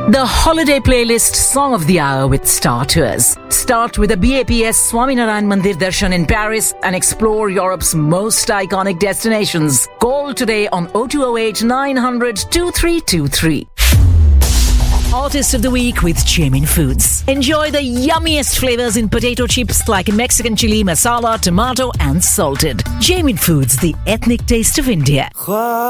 The holiday playlist song of the hour with Star Tours. Start with the BAPS Swaminarayan Mandir Darshan in Paris and explore Europe's most iconic destinations. Call today on 0208 900 2323. Artist of the Week with Jamin Foods. Enjoy the yummiest flavors in potato chips like Mexican chili, masala, tomato and salted. Jamin Foods, the ethnic taste of India.